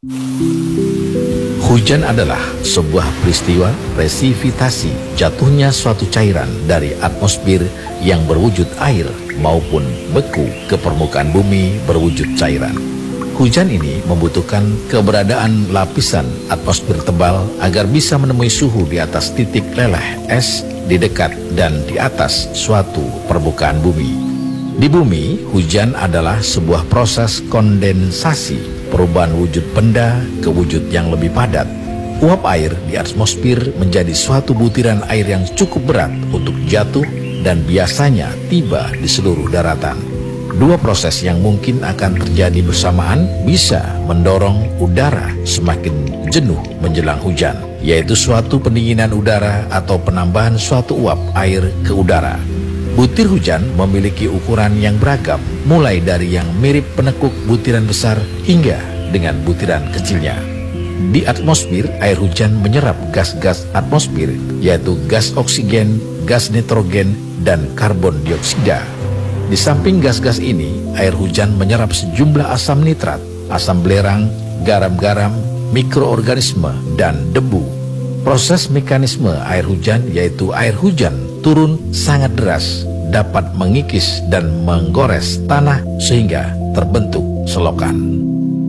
Hujan adalah sebuah peristiwa presipitasi jatuhnya suatu cairan dari atmosfer yang berwujud air maupun beku ke permukaan bumi berwujud cairan. Hujan ini membutuhkan keberadaan lapisan atmosfer tebal agar bisa menemui suhu di atas titik leleh es di dekat dan di atas suatu permukaan bumi. Di bumi, hujan adalah sebuah proses kondensasi, perubahan wujud benda ke wujud yang lebih padat. Uap air di atmosfer menjadi suatu butiran air yang cukup berat untuk jatuh dan biasanya tiba di seluruh daratan. Dua proses yang mungkin akan terjadi bersamaan bisa mendorong udara semakin jenuh menjelang hujan, yaitu suatu pendinginan udara atau penambahan suatu uap air ke udara. Butir hujan memiliki ukuran yang beragam, mulai dari yang mirip penekuk butiran besar hingga dengan butiran kecilnya. Di atmosfer, air hujan menyerap gas-gas atmosfer, yaitu gas oksigen, gas nitrogen, dan karbon dioksida. Di samping gas-gas ini, air hujan menyerap sejumlah asam nitrat, asam belerang, garam-garam, mikroorganisme, dan debu. Proses mekanisme air hujan, yaitu air hujan turun sangat deras, dapat mengikis dan menggores tanah sehingga terbentuk selokan.